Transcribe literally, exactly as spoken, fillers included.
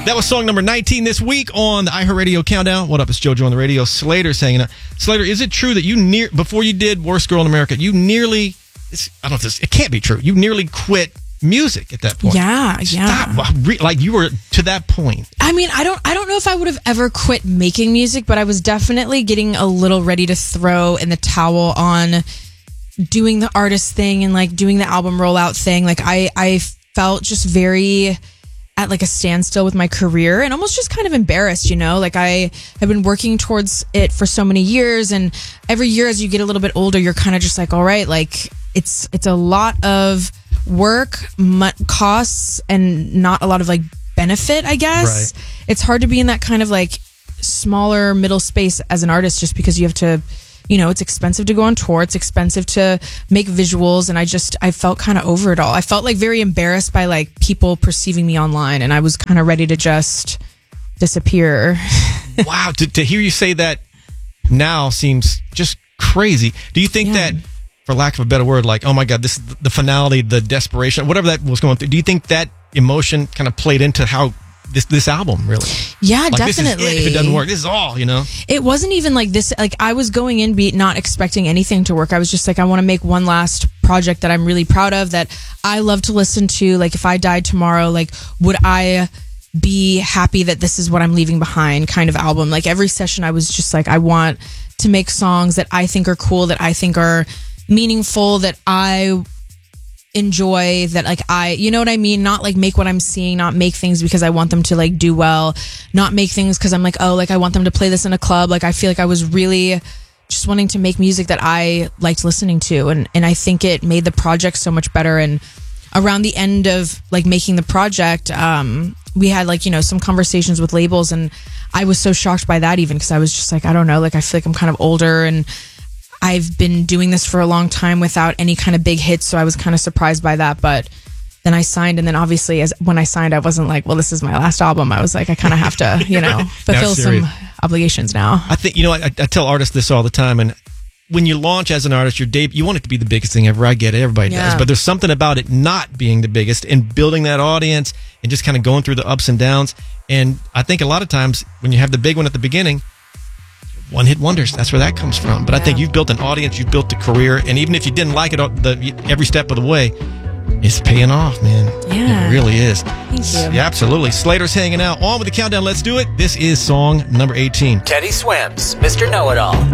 That was song number nineteen this week on the iHeartRadio Countdown. What up? It's JoJo on the radio. Slater's hanging out. Slater, is it true that you near before you did Worst Girl in America, you nearly, it's, I don't know if this, it can't be true. You nearly quit music at that point. Yeah, yeah. Stop. Like you were to that point. I mean, I don't I don't know if I would have ever quit making music, but I was definitely getting a little ready to throw in the towel on doing the artist thing and like doing the album rollout thing. Like I, I felt just very at like a standstill with my career and almost just kind of embarrassed, you know, like I have been working towards it for so many years. And every year as you get a little bit older, you're kind of just like, all right, like it's, it's a lot of work, m- costs, and not a lot of like benefit, I guess. Right. It's hard to be in that kind of like smaller middle space as an artist just because you have to, you know, it's expensive to go on tour. It's expensive to make visuals. And I just, I felt kind of over it all. I felt like very embarrassed by like people perceiving me online. And I was kind of ready to just disappear. Wow. To, to hear you say that now seems just crazy. Do you think Yeah. that, for lack of a better word, like, oh my God, this is the finality, the desperation, whatever that was going through, do you think that emotion kind of played into how this this album really? Yeah, like, definitely. This is it. If it doesn't work, this is all, you know? It wasn't even like this. Like I was going in be not expecting anything to work. I was just like, I want to make one last project that I'm really proud of, that I love to listen to. Like if I died tomorrow, like would I be happy that this is what I'm leaving behind kind of album? Like every session I was just like, I want to make songs that I think are cool, that I think are meaningful, that I enjoy, that like I, you know what I mean? Not like make what I'm seeing, not make things because I want them to like do well, not make things because I'm like, oh, like I want them to play this in a club. Like I feel like I was really just wanting to make music that I liked listening to. And, and I think it made the project so much better. And around the end of like making the project, um, we had like, you know, some conversations with labels, and I was so shocked by that even because I was just like, I don't know, like I feel like I'm kind of older and I've been doing this for a long time without any kind of big hits, so I was kind of surprised by that. But then I signed, and then obviously as when I signed, I wasn't like, well, this is my last album. I was like, I kind of have to, you know, fulfill some obligations now. I think, you know, I, I tell artists this all the time, and when you launch as an artist, your debut, you want it to be the biggest thing ever. I get it, everybody Yeah. does, but there's something about it not being the biggest and building that audience and just kind of going through the ups and downs. And I think a lot of times when you have the big one at the beginning, one hit wonders. That's where that comes from. But I think you've built an audience, you've built a career, and even if you didn't like it the, every step of the way, it's paying off, man. Yeah. It really is. Thank you. Yeah, absolutely. Slater's hanging out. On with the countdown. Let's do it. This is song number eighteen. Teddy Swims, Mister Know-It-All.